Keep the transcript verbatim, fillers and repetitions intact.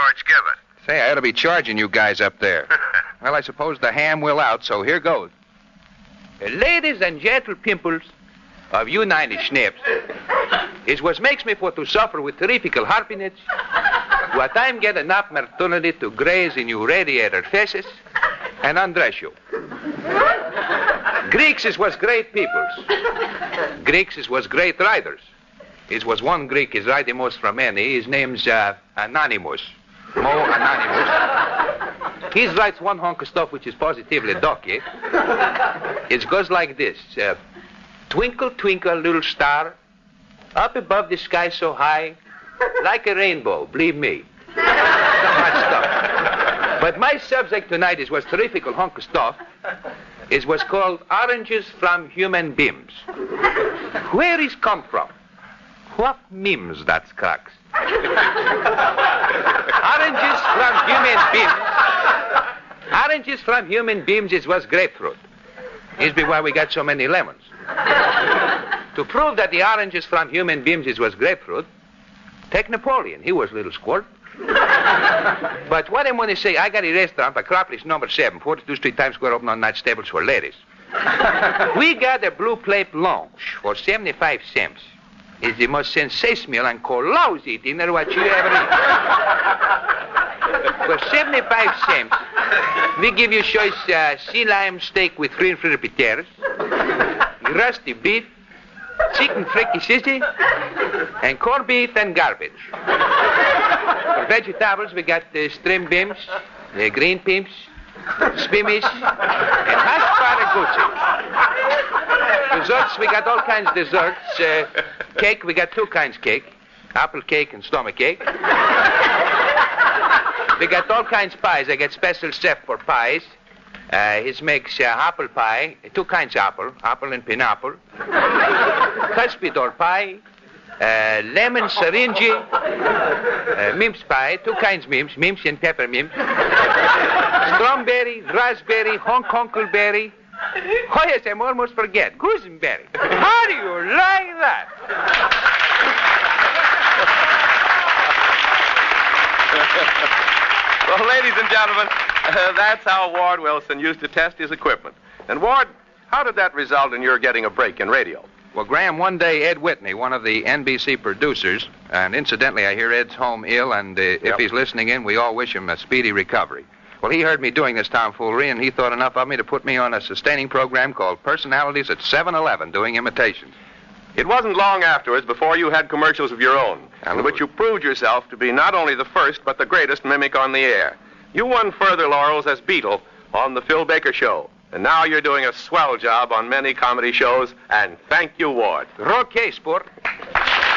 George Gibbet. Say, I ought to be charging you guys up there. Well, I suppose the ham will out, so here goes. Uh, ladies and gentle pimples of United Schnips, it what makes me for to suffer with terrifical harpiness, what I'm getting enough opportunity to graze in you radiator faces and undress you. Greeks is was great peoples. Greeks is was great riders. It was one Greek is riding most from any. His name's uh, Anonymous. Mo Anonymous. He writes one hunk of stuff which is positively ducky. It goes like this. Uh, twinkle, twinkle, little star, up above the sky so high, like a rainbow, believe me. So much stuff. But my subject tonight is was terrific hunk of stuff. It was called Oranges from Human Beams. Where is come from? What memes that's cracks? Oranges from human beams. Oranges from human beams is was grapefruit. Is be why we got so many lemons. To prove that the oranges from human beams is was grapefruit, take Napoleon. He was a little squirt. But what I want to say, I got a restaurant, Acropolis number seven, forty-two Street, Times Square, open on night stables for ladies. We got a blue plate lunch for seventy-five cents. It's the most sensational and lousy dinner what you ever eat. For seventy-five cents, we give you choice uh, sea lime steak with green fritter potatoes, rusty beef, chicken fricassee, and corned beef and garbage. For vegetables, we got the uh, string beans, the green beans, spinach, and asparagus. Desserts, we got all kinds of desserts. Uh, cake, we got two kinds of cake. Apple cake and stomach cake. We got all kinds of pies. I got special chef for pies. Uh, he makes uh, apple pie, two kinds of apple, apple and pineapple. Cuspidor pie, uh, lemon syringe, uh, mince pie, two kinds of mince, mince and peppermint. Strawberry, raspberry, Hong Kongleberry. Oh, yes, I'm almost forget. Gooseberry. How do you like that? Well, ladies and gentlemen, uh, that's how Ward Wilson used to test his equipment. And, Ward, how did that result in your getting a break in radio? Well, Graham, one day Ed Whitney, one of the N B C producers, and incidentally, I hear Ed's home ill, and uh, if Yep. he's listening in, we all wish him a speedy recovery. Well, he heard me doing this tomfoolery, and he thought enough of me to put me on a sustaining program called Personalities at seven eleven, doing imitations. It wasn't long afterwards before you had commercials of your own, in Absolutely. which you proved yourself to be not only the first, but the greatest mimic on the air. You won further laurels as Beetle on The Phil Baker Show. And now you're doing a swell job on many comedy shows, and thank you, Ward. Okay, sport.